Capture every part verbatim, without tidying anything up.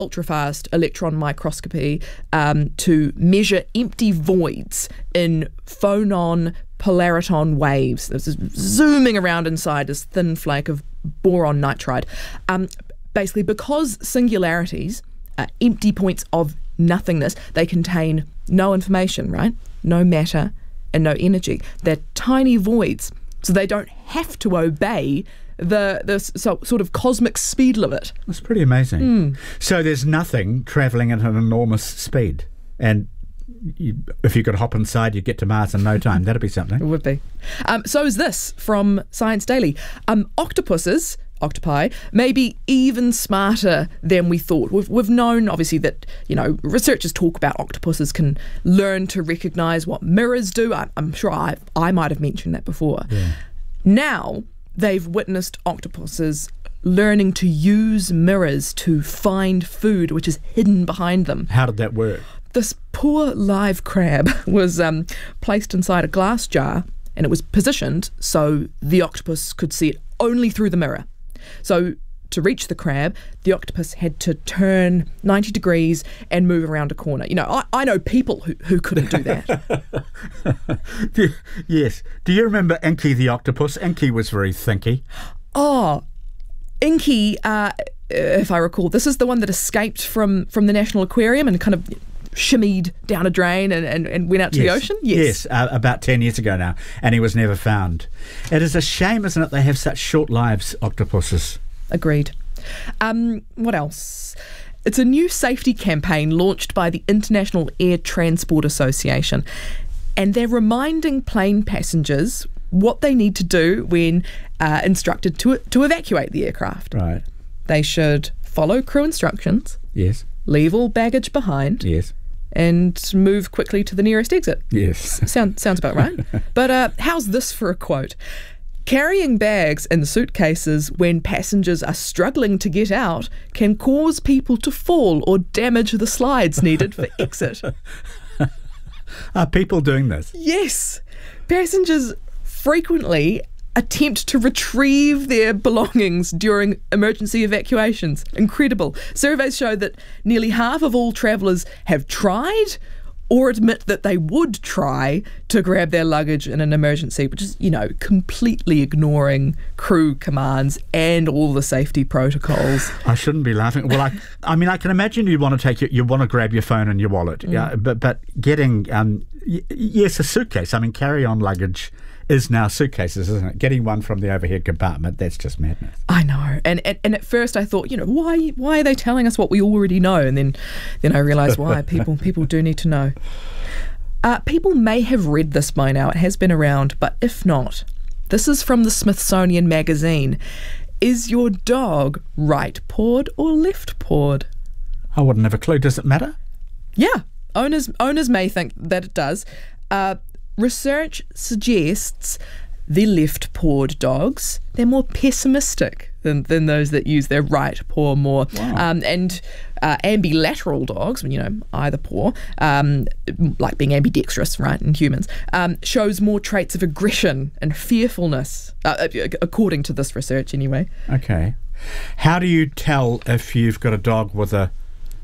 ultra-fast electron microscopy um, to measure empty voids in phonon polariton waves. This is zooming around inside this thin flake of boron nitride. Um, basically, because singularities are empty points of nothingness, they contain no information, right? No matter and no energy. They're tiny voids, so they don't have to obey the the so, sort of cosmic speed limit. That's pretty amazing. Mm. So there's nothing travelling at an enormous speed, and you, if you could hop inside, you'd get to Mars in no time. That'd be something. It would be. Um, so is this from Science Daily. Um, octopuses, octopi, may be even smarter than we thought. We've, we've known, obviously, that, you know, researchers talk about octopuses can learn to recognise what mirrors do. I, I'm sure I, I might have mentioned that before. Yeah. Now they've witnessed octopuses learning to use mirrors to find food which is hidden behind them. How did that work? This poor live crab was um, placed inside a glass jar, and it was positioned so the octopus could see it only through the mirror. So to reach the crab, the octopus had to turn ninety degrees and move around a corner. You know, I, I know people who, who couldn't do that. Yes. Do you remember Inky the octopus? Inky was very thinky. Oh, Inky, uh, if I recall, this is the one that escaped from, from the National Aquarium and kind of shimmied down a drain and, and, and went out to yes. the ocean? Yes, yes uh, about ten years ago now, and he was never found. It is a shame, isn't it, they have such short lives, octopuses. Agreed. Um, what else? It's a new safety campaign launched by the International Air Transport Association, and they're reminding plane passengers what they need to do when uh, instructed to to evacuate the aircraft. Right. They should follow crew instructions, Yes. leave all baggage behind, Yes. and move quickly to the nearest exit. Yes. Sound, sounds about right. But uh, how's this for a quote? Carrying bags in suitcases when passengers are struggling to get out can cause people to fall or damage the slides needed for exit. Are people doing this? Yes. Passengers frequently attempt to retrieve their belongings during emergency evacuations. Incredible. Surveys show that nearly half of all travellers have tried or admit that they would try to grab their luggage in an emergency, which is, you know, completely ignoring crew commands and all the safety protocols. I shouldn't be laughing. Well, I, I mean, I can imagine you want to take your, you want to grab your phone and your wallet. Mm. Yeah, but but getting um, y- yes, a suitcase. I mean, carry-on luggage is now suitcases, isn't it? Getting one from the overhead compartment, that's just madness. I know. And, and and at first I thought, you know, why why are they telling us what we already know? And then then I realised why. People people do need to know. Uh, people may have read this by now. It has been around, but if not, this is from the Smithsonian Magazine. Is your dog right-pawed or left-pawed? I wouldn't have a clue. Does it matter? Yeah. Owners owners may think that it does. Uh, Research suggests the left-pawed dogs, they're more pessimistic than, than those that use their right paw more. Wow. Um, and uh, ambilateral dogs, you know, either paw, um, like being ambidextrous, right, in humans, um, shows more traits of aggression and fearfulness, uh, according to this research anyway. Okay. How do you tell if you've got a dog with a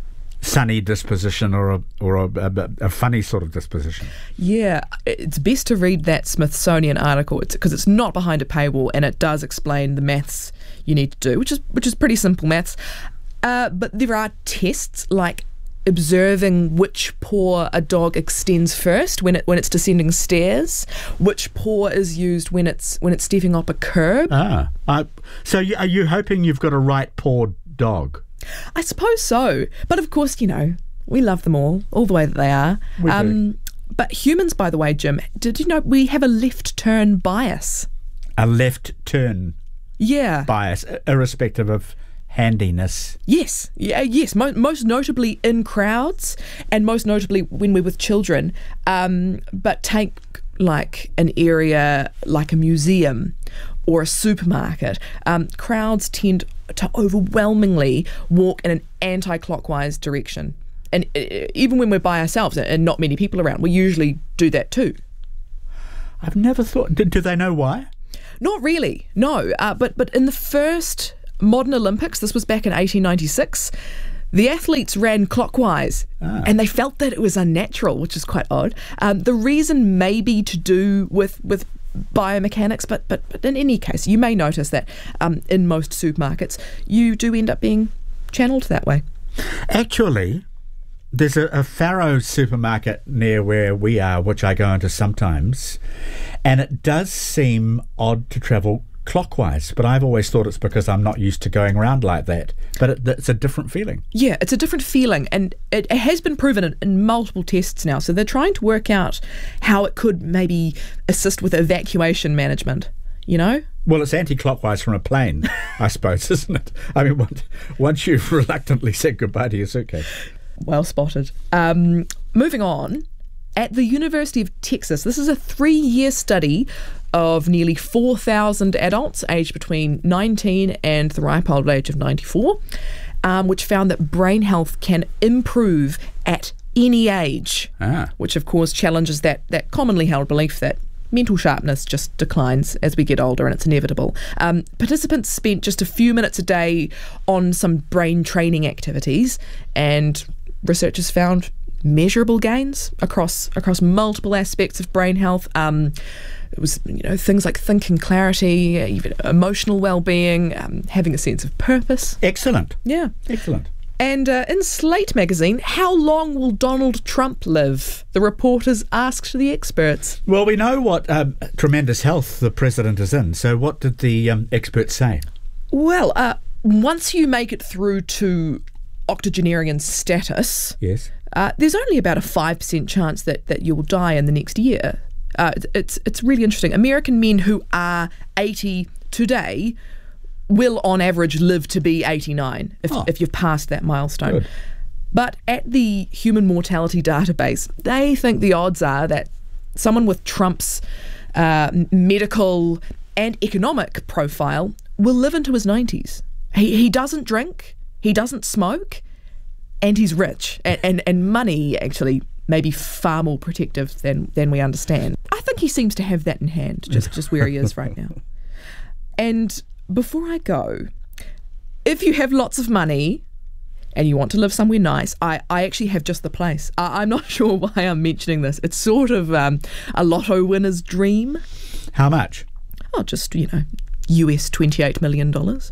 sunny disposition or a or a, a, a funny sort of disposition? Yeah, it's best to read that Smithsonian article because it's, it's not behind a paywall and it does explain the maths you need to do, which is which is pretty simple maths. Uh, but there are tests like observing which paw a dog extends first when it when it's descending stairs, which paw is used when it's when it's stepping up a curb. Ah, uh, so you, are you hoping you've got a right-pawed dog? I suppose so. But of course, you know, we love them all, all the way that they are. We um, do. But humans, by the way, Jim, did you know we have a left turn bias? A left turn Yeah. bias, irrespective of handiness. Yes. Yeah, yes. Mo- most notably in crowds and most notably when we're with children. Um, but take like an area like a museum or a supermarket. Um, crowds tend to overwhelmingly walk in an anti-clockwise direction. And uh, even when we're by ourselves and not many people around, we usually do that too. I've never thought... Do, do they know why? Not really, no. Uh, but, but in the first modern Olympics, this was back in eighteen ninety-six, The athletes ran clockwise Ah. and they felt that it was unnatural, which is quite odd. Um, the reason may be to do with, with biomechanics, but, but, but in any case, you may notice that um, in most supermarkets, you do end up being channeled that way. Actually, there's a, a Faro supermarket near where we are, which I go into sometimes, and it does seem odd to travel clockwise, but I've always thought it's because I'm not used to going around like that. But it, it's a different feeling. Yeah, it's a different feeling, and it, it has been proven in, in multiple tests now. So they're trying to work out how it could maybe assist with evacuation management, you know? Well, it's anti-clockwise from a plane, I suppose, isn't it? I mean, once, once you've reluctantly said goodbye to your suitcase. Well spotted. Um, moving on, at the University of Texas, this is a three-year study of nearly four thousand adults aged between nineteen and the ripe old age of ninety-four, um, which found that brain health can improve at any age, Ah. which of course challenges that, that commonly held belief that mental sharpness just declines as we get older, and it's inevitable. Um, participants spent just a few minutes a day on some brain training activities, and researchers found measurable gains across across multiple aspects of brain health. Um, it was, you know, things like thinking clarity, even emotional well-being, um, having a sense of purpose. Excellent. Yeah. Excellent. And uh, in Slate magazine, how long will Donald Trump live? The reporters asked the experts. Well, we know what um, tremendous health the president is in. So what did the um, experts say? Well, uh, once you make it through to octogenarian status, Yes. uh, there's only about a five percent chance that, that you'll die in the next year. Uh, it's, it's really interesting. American men who are eighty today will on average live to be eighty-nine if, Oh. if you've passed that milestone. Good. But at the Human Mortality Database, they think the odds are that someone with Trump's uh, medical and economic profile will live into his nineties. He, he doesn't drink, he doesn't smoke, and he's rich. And, and, and money actually may be far more protective than, than we understand. I think he seems to have that in hand, just, just where he is right now. And before I go, if you have lots of money and you want to live somewhere nice, I, I actually have just the place. I, I'm not sure why I'm mentioning this. It's sort of um, a lotto winner's dream. How much? Oh, just, you know, U S twenty-eight million dollars.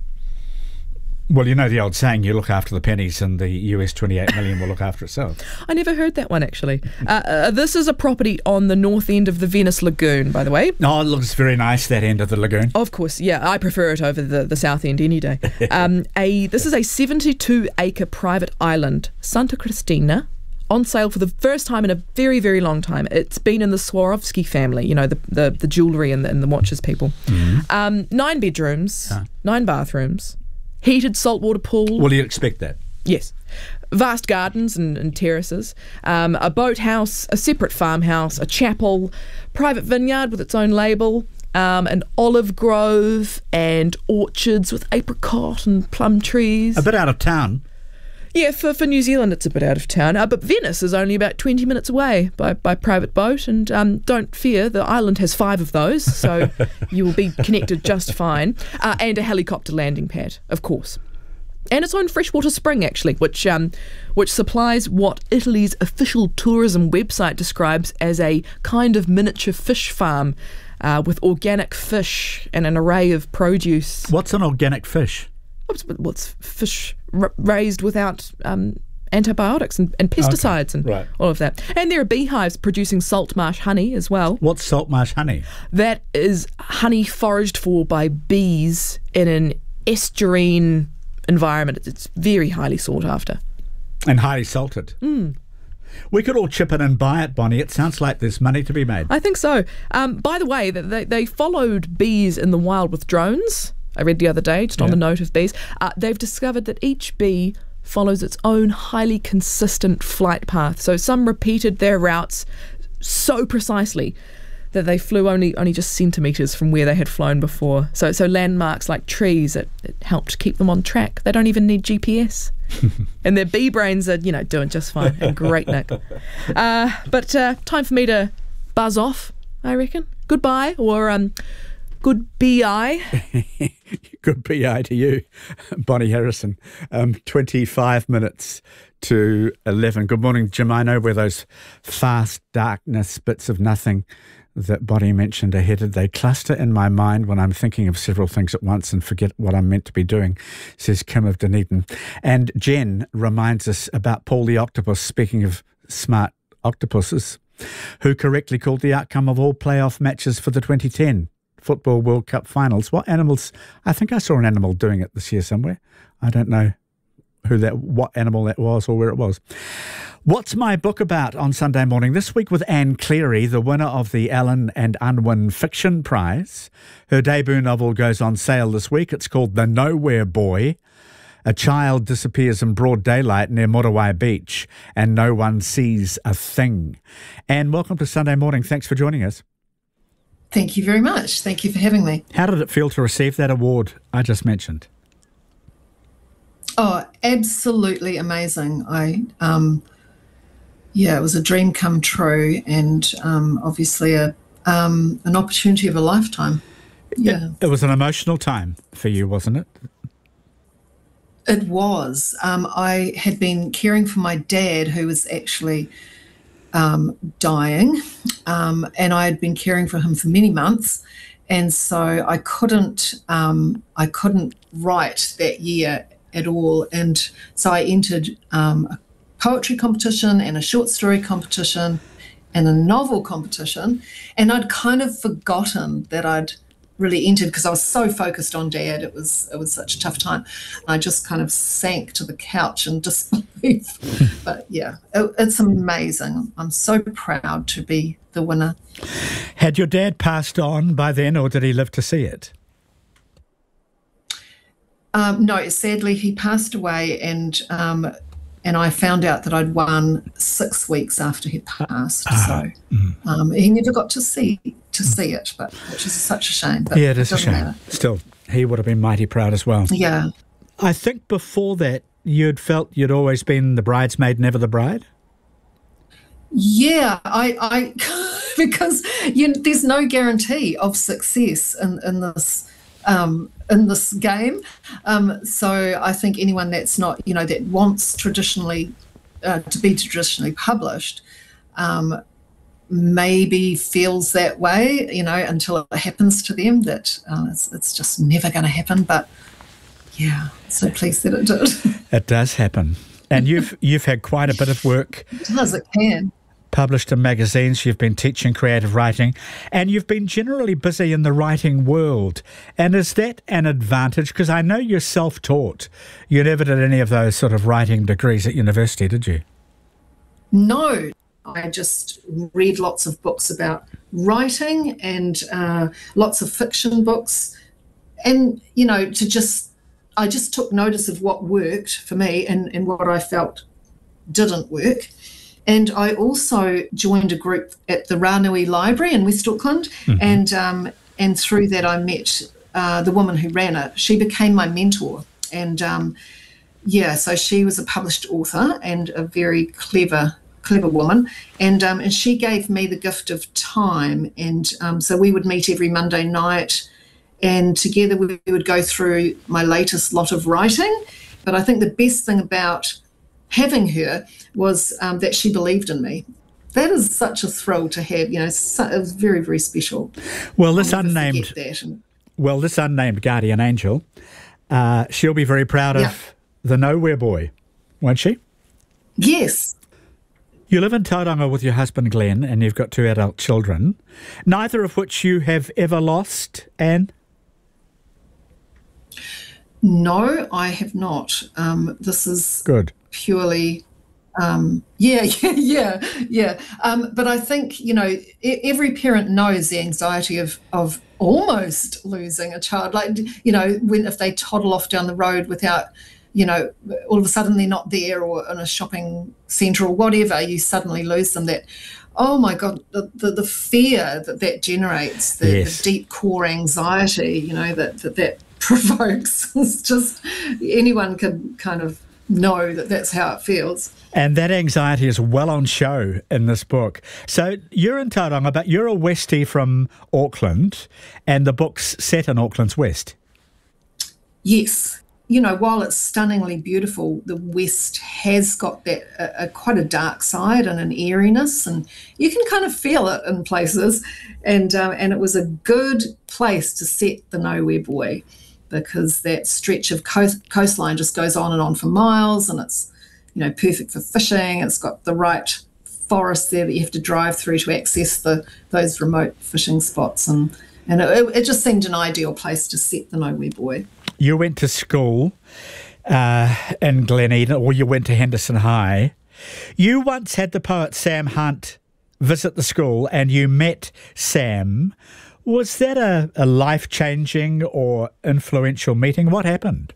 Well, you know the old saying, you look after the pennies and the U S twenty-eight million will look after itself. I never heard that one, actually. Uh, uh, this is a property on the north end of the Venice Lagoon, by the way. Oh, it looks very nice, that end of the lagoon. Of course, yeah, I prefer it over the, the south end any day. Um, a This is a seventy-two acre private island, Santa Cristina, on sale for the first time in a very, very long time. It's been in the Swarovski family, you know, the the, the jewellery and the, and the watches people. Mm-hmm. Um, nine bedrooms, Ah. nine bathrooms, heated saltwater pool. Well, you'd expect that. Yes. Vast gardens and, and terraces, um, a boathouse, a separate farmhouse, a chapel, private vineyard with its own label, um, an olive grove and orchards with apricot and plum trees. A bit out of town. Yeah, for, for New Zealand it's a bit out of town, uh, but Venice is only about twenty minutes away by, by private boat, and um, don't fear, the island has five of those, so you will be connected just fine, uh, and a helicopter landing pad, of course. And its own freshwater spring, actually, which um, which supplies what Italy's official tourism website describes as a kind of miniature fish farm uh, with organic fish and an array of produce. What's an organic fish? What's, what's fish r- raised without um, antibiotics and, and pesticides Okay, and right. all of that. And there are beehives producing salt marsh honey as well. What's salt marsh honey? That is honey foraged for by bees in an estuarine environment. It's- It's very highly sought after. And highly salted. Mm. We could all chip in and buy it, Bonnie. It sounds like there's money to be made. I think so. Um, by the way, they, they followed bees in the wild with drones. I read the other day, just on Yeah. the note of bees. Uh, they've discovered that each bee follows its own highly consistent flight path. So some repeated their routes so precisely that they flew only only just centimetres from where they had flown before. So so landmarks like trees, it, it helped keep them on track. They don't even need G P S. And their bee brains are, you know, doing just fine. And great, Nick. Uh, but uh, time for me to buzz off, I reckon. Goodbye, or um, Good B I. Good B I to you, Bonnie Harrison. Um, twenty-five minutes to eleven. Good morning, Jim. I know where those fast darkness bits of nothing that Bonnie mentioned are headed. They cluster in my mind when I'm thinking of several things at once and forget what I'm meant to be doing, says Kim of Dunedin. And Jen reminds us about Paul the Octopus, speaking of smart octopuses, who correctly called the outcome of all playoff matches for the twenty ten Football World Cup finals. What animals? I think I saw an animal doing it this year somewhere. I don't know who that, what animal that was or where it was. What's my book about on Sunday morning? This week with Anne Cleary, the winner of the Allen and Unwin Fiction Prize. Her debut novel goes on sale this week. It's called The Nowhere Boy. A child disappears in broad daylight near Morawai Beach and no one sees a thing. Anne, welcome to Sunday morning. Thanks for joining us. Thank you very much. Thank you for having me. How did it feel to receive that award I just mentioned? Oh, absolutely amazing. I, um, yeah, it was a dream come true, and um, obviously a um, an opportunity of a lifetime. Yeah, it, it was an emotional time for you, wasn't it? It was. Um, I had been caring for my dad, who was actually um, dying, um, and I had been caring for him for many months, and so I couldn't, um, I couldn't write that year at all, and so I entered um, a poetry competition and a short story competition and a novel competition, and I'd kind of forgotten that I'd really entered because I was so focused on Dad. It was it was such a tough time. I just kind of sank to the couch in disbelief. But yeah, it, it's amazing. I'm so proud to be the winner. Had your dad passed on by then, or did he live to see it? Um, no, sadly he passed away, and um, and I found out that I'd won six weeks after he passed. Uh, so um, he never got to see to see it, but which is such a shame. But yeah, it is it a shame. Matter. Still, he would have been mighty proud as well. Yeah. I think before that, you'd felt you'd always been the bridesmaid, never the bride. Yeah, I, I because you know, there's no guarantee of success in, in this um, in this game. Um, so I think anyone that's not, you know, that wants traditionally uh, to be traditionally published, um, maybe feels that way, you know, until it happens to them, that uh, it's, it's just never going to happen. But yeah, so pleased that it did. It does happen. And you've you've had quite a bit of work. It does, it can. Published in magazines, you've been teaching creative writing, and you've been generally busy in the writing world. And is that an advantage? Because I know you're self-taught. You never did any of those sort of writing degrees at university, did you? No. I just read lots of books about writing and uh, lots of fiction books. And, you know, to just, I just took notice of what worked for me and, and what I felt didn't work. And I also joined a group at the Ranui Library in West Auckland, mm-hmm. and um, and through that I met uh, the woman who ran it. She became my mentor, and um, yeah, so she was a published author and a very clever clever woman, and um, and she gave me the gift of time, and um, so we would meet every Monday night, and together we would go through my latest lot of writing. But I think the best thing about having her was um, that she believed in me. That is such a thrill to have, you know, so, it was very, very special. Well, this unnamed, and, well, this unnamed guardian angel, uh, she'll be very proud yeah. of the Nowhere Boy, won't she? Yes. You live in Tauranga with your husband, Glenn, and you've got two adult children, neither of which you have ever lost, Anne? No, I have not. Um, this is good. Purely, um, yeah, yeah, yeah, yeah. Um, but I think, you know, e- every parent knows the anxiety of of almost losing a child. Like, you know, when if they toddle off down the road without, you know, all of a sudden they're not there, or in a shopping centre or whatever, you suddenly lose them. That, oh my God, the the, the fear that that generates, the, yes. the deep core anxiety, you know, that that, that provokes. It's just, anyone can kind of know that that's how it feels. And that anxiety is well on show in this book. So you're in Tauranga, but you're a Westie from Auckland, and the book's set in Auckland's West. Yes. You know, while it's stunningly beautiful, the West has got that a, a, quite a dark side and an eeriness, and you can kind of feel it in places. And um, and it was a good place to set The Nowhere Boy, because that stretch of coast, coastline just goes on and on for miles, and it's, you know, perfect for fishing. It's got the right forest there that you have to drive through to access the those remote fishing spots, and and it, it just seemed an ideal place to set The Nowhere Boy. You went to school uh, in Glen Eden, or you went to Henderson High. You once had the poet Sam Hunt visit the school, and you met Sam. Was that a, a life-changing or influential meeting? What happened?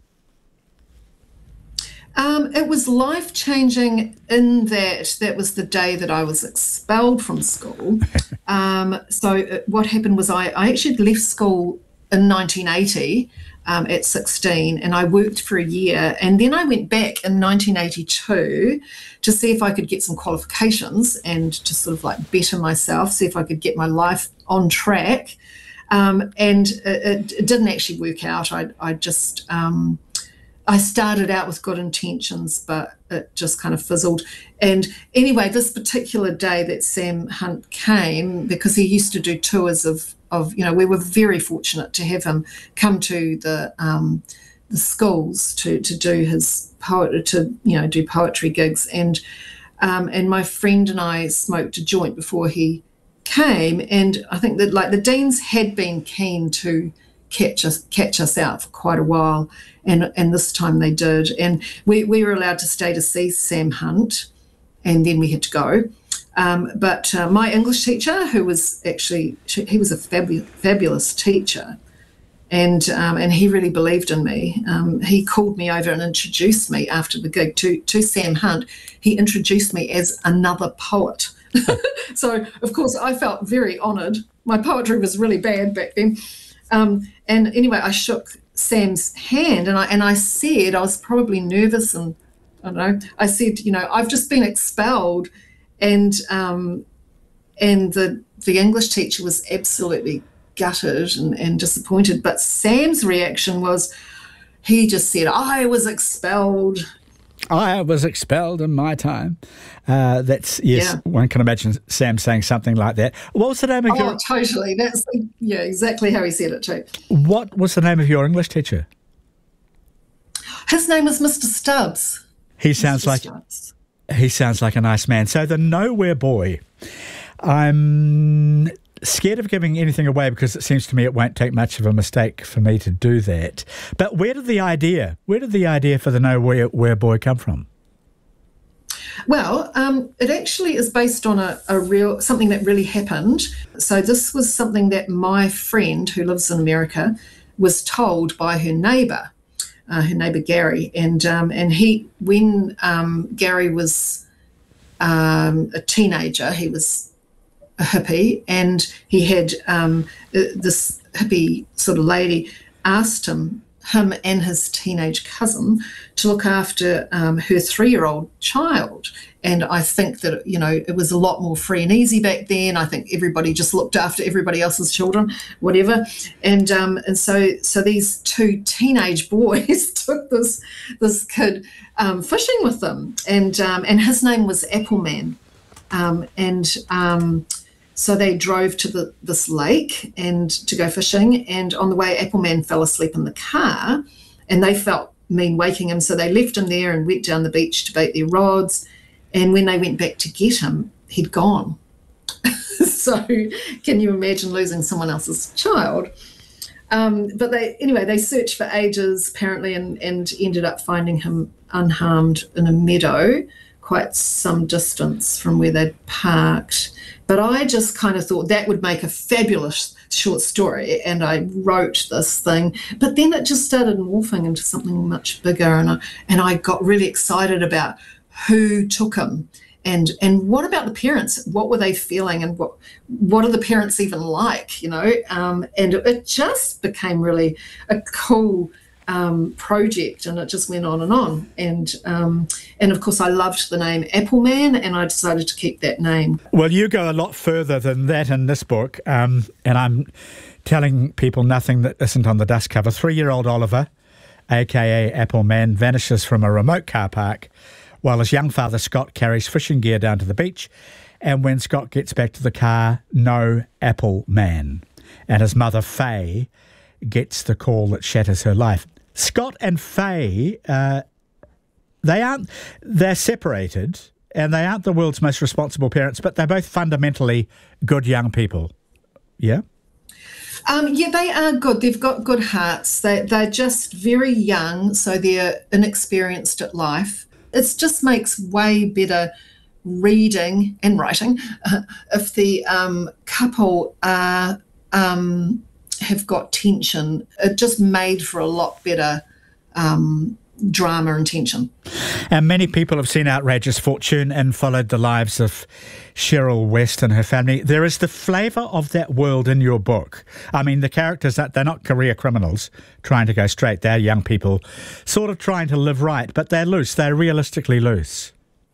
Um, it was life-changing in that that was the day that I was expelled from school. um, so uh, what happened was I, I actually left school in nineteen eighty um, at sixteen, and I worked for a year, and then I went back in nineteen eighty-two to see if I could get some qualifications and to sort of like better myself, see if I could get my life on track. Um, and it, it didn't actually work out. I, I just um, I started out with good intentions, but it just kind of fizzled. And anyway, this particular day that Sam Hunt came, because he used to do tours of of, you know, we were very fortunate to have him come to the um, the schools to to do his poet to you know do poetry gigs, and um, and my friend and I smoked a joint before he came, and I think that like the deans had been keen to catch us catch us out for quite a while, and and this time they did, and we we were allowed to stay to see Sam Hunt, and then we had to go. Um, but uh, my English teacher, who was actually, he was a fabu- fabulous teacher, and um, and he really believed in me. Um, he called me over and introduced me after the gig to, to Sam Hunt. He introduced me as another poet. So, of course, I felt very honoured. My poetry was really bad back then. Um, and anyway, I shook Sam's hand, and I and I said, I was probably nervous, and I don't know, I said, you know, I've just been expelled. And um, and the the English teacher was absolutely gutted and, and disappointed. But Sam's reaction was, he just said, I was expelled. I was expelled in my time. Uh, that's, yes, yeah. One can imagine Sam saying something like that. What was the name of oh, your... Oh, totally. That's, yeah, exactly how he said it too. What was the name of your English teacher? His name was Mister Stubbs. He sounds Mister like... Stubbs. He sounds like a nice man. So The Nowhere Boy. I'm scared of giving anything away because it seems to me it won't take much of a mistake for me to do that. But where did the idea, where did the idea for The Nowhere Where Boy come from? Well, um, it actually is based on a, a real, something that really happened. So this was something that my friend who lives in America was told by her neighbour. Uh, her neighbour Gary, and um, and he when um, Gary was um, a teenager, he was a hippie, and he had um, this hippie sort of lady asked him, him and his teenage cousin, to look after um, her three-year-old child. And I think that, you know, it was a lot more free and easy back then. I think everybody just looked after everybody else's children, whatever. And um, and so so these two teenage boys took this this kid um, fishing with them, and um, and his name was Appleman, um, and um, so they drove to the this lake and to go fishing. And on the way, Appleman fell asleep in the car, and they felt mean waking him, so they left him there and went down the beach to bait their rods. And when they went back to get him, he'd gone. So can you imagine losing someone else's child? Um, but they anyway, they searched for ages apparently, and, and ended up finding him unharmed in a meadow quite some distance from where they'd parked. But I just kind of thought that would make a fabulous short story, and I wrote this thing. But then it just started morphing into something much bigger, and I, and I got really excited about who took him, and and what about the parents? What were they feeling, and what what are the parents even like? You know, um, and it just became really a cool um, project, and it just went on and on. And um, and of course, I loved the name Appleman, and I decided to keep that name. Well, you go a lot further than that in this book, um, and I'm telling people nothing that isn't on the dust cover. Three-year-old Oliver, aka Appleman, vanishes from a remote car park while his young father Scott carries fishing gear down to the beach. And when Scott gets back to the car, no Appleman. And his mother, Faye, gets the call that shatters her life. Scott and Faye, uh, they aren't, they're separated, and they aren't the world's most responsible parents, but they're both fundamentally good young people. Yeah? Um, yeah, they are good. They've got good hearts. They, they're just very young, so they're inexperienced at life. It just makes way better reading and writing uh, if the um, couple are, um, have got tension. It just made for a lot better um, drama and tension. And many people have seen Outrageous Fortune and followed the lives of Cheryl West and her family. There is the flavour of that world in your book. I mean, the characters, that they're not career criminals trying to go straight. They're young people sort of trying to live right, but they're loose. They're realistically loose.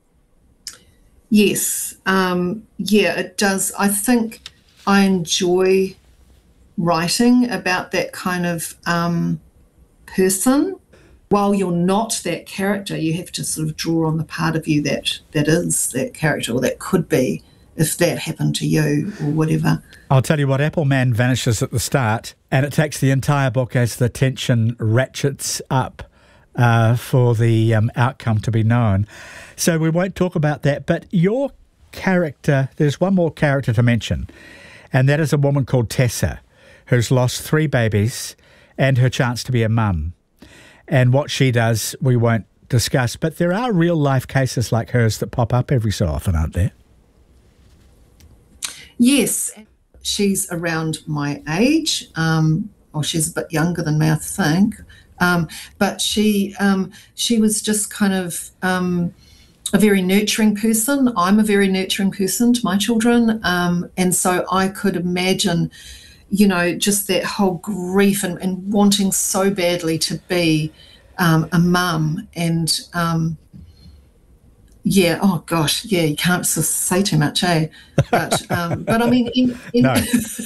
Yes. Um, yeah, it does. I think I enjoy writing about that kind of um, person. While you're not that character, you have to sort of draw on the part of you that that is that character, or that could be, if that happened to you or whatever. I'll tell you what, Appleman vanishes at the start, and it takes the entire book as the tension ratchets up uh, for the um, outcome to be known. So we won't talk about that, but your character, there's one more character to mention, and that is a woman called Tessa, who's lost three babies and her chance to be a mum. And what she does, we won't discuss. But there are real-life cases like hers that pop up every so often, aren't there? Yes. She's around my age. Um, well, she's a bit younger than me, I think. Um, but she um, she was just kind of um, a very nurturing person. I'm a very nurturing person to my children. Um, and so I could imagine, you know, just that whole grief and, and wanting so badly to be um, a mum. And, um, yeah, oh, gosh, yeah, you can't sort of say too much, eh? But, um, but I mean... In, in no.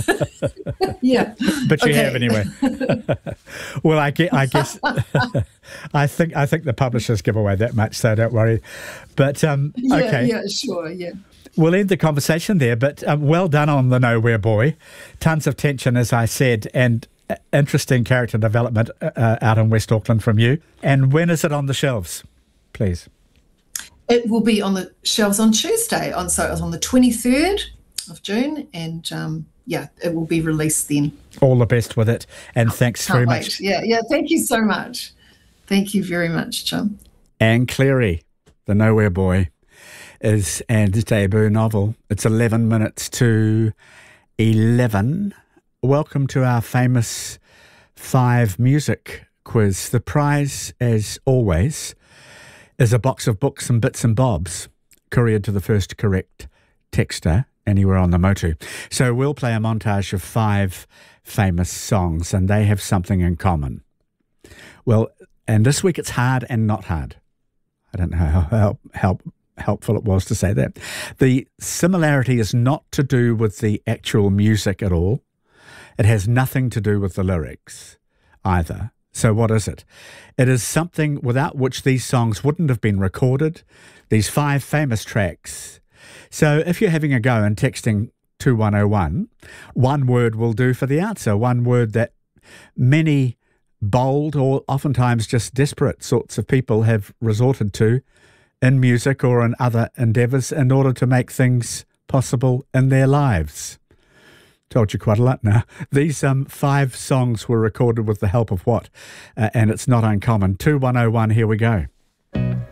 Yeah. But you okay. have anyway. Well, I guess, I, guess I think I think the publishers give away that much, so don't worry. But, um, yeah, okay. Yeah, sure, yeah. We'll end the conversation there, but um, well done on The Nowhere Boy. Tons of tension, as I said, and uh, interesting character development uh, out in West Auckland from you. And when is it on the shelves, please? It will be on the shelves on Tuesday, on so on the twenty-third of June, and um, yeah, it will be released then. All the best with it, and thanks Can't very wait. much. Yeah, yeah, thank you so much. Thank you very much, Chum. Anne Cleary, The Nowhere Boy, is Anne's debut novel. It's eleven minutes to eleven. Welcome to our famous five music quiz. The prize, as always, is a box of books and bits and bobs, couriered to the first correct texter anywhere on the motu. So we'll play a montage of five famous songs, and they have something in common. Well, and this week it's hard and not hard. I don't know how help, help, helpful it was to say that. The similarity is not to do with the actual music at all. It has nothing to do with the lyrics either. So what is it? It is something without which these songs wouldn't have been recorded, these five famous tracks. So if you're having a go and texting two one oh one, one word will do for the answer, one word that many bold or oftentimes just desperate sorts of people have resorted to in music or in other endeavours in order to make things possible in their lives. Told you quite a lot now. These um, five songs were recorded with the help of what? Uh, and it's not uncommon. two one oh one, here we go.